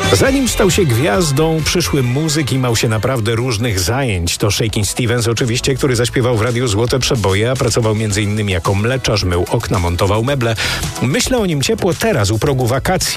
Zanim stał się gwiazdą, przyszły muzyk i mał się naprawdę różnych zajęć. To Shakin' Stevens oczywiście, który zaśpiewał w radiu Złote Przeboje, a pracował m.in. jako mleczarz, mył okna, montował meble. Myślę o nim ciepło teraz, u progu wakacji.